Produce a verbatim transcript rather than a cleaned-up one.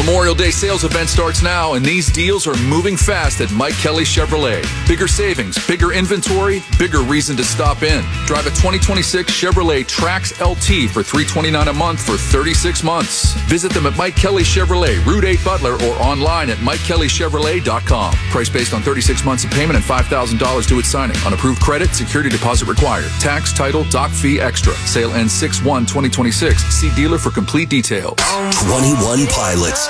Memorial Day sales event starts now, and these deals are moving fast at Mike Kelly Chevrolet. Bigger savings, bigger inventory, bigger reason to stop in. Drive a twenty twenty-six Chevrolet Trax L T for three hundred twenty-nine dollars a month for thirty-six months. Visit them at Mike Kelly Chevrolet, Route eight Butler, or online at mike kelly chevrolet dot com. Price based on thirty-six months of payment and five thousand dollars due at signing. On approved credit, security deposit required. Tax, title, doc fee extra. Sale ends six one twenty twenty-six. See dealer for complete details. twenty-one Pilots.